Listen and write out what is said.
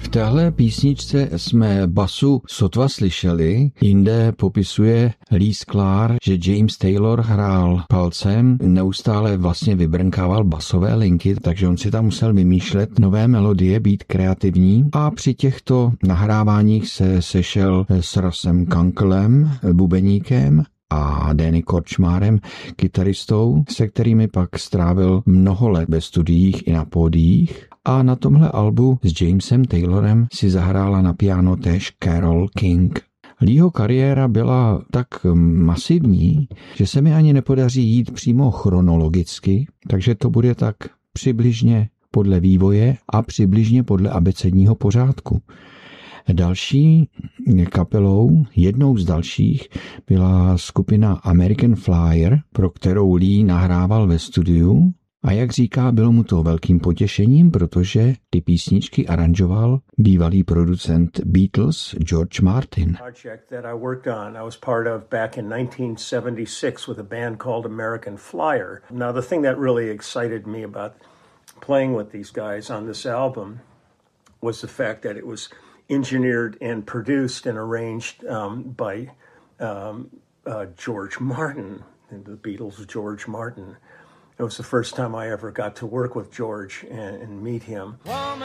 V téhle písničce jsme basu sotva slyšeli, jinde popisuje Lee Sklar, že James Taylor hrál palcem, neustále vlastně vybrnkával basové linky, takže on si tam musel vymýšlet nové melodie, být kreativní a při těchto nahráváních se sešel s Russem Kunkelem, bubeníkem, a Danny Korčmárem, kytaristou, se kterými pak strávil mnoho let ve studiích i na pódiích. A na tomhle albu s Jamesem Taylorem si zahrála na piano též Carole King. Leeho kariéra byla tak masivní, že se mi ani nepodaří jít přímo chronologicky, takže to bude tak přibližně podle vývoje a přibližně podle abecedního pořádku. Další kapelou, jednou z dalších, byla skupina American Flyer, pro kterou Lee nahrával ve studiu. A jak říká, bylo mu to velkým potěšením, protože ty písničky aranžoval bývalý producent Beatles George Martin. Project that I worked on, I was part of back in 1976 with a band called American Flyer. Now the thing that really excited me about playing with these guys on this album was the fact that it was engineered and produced and arranged by George Martin, the Beatles' George Martin. It was the first time I ever got to work with George and meet him.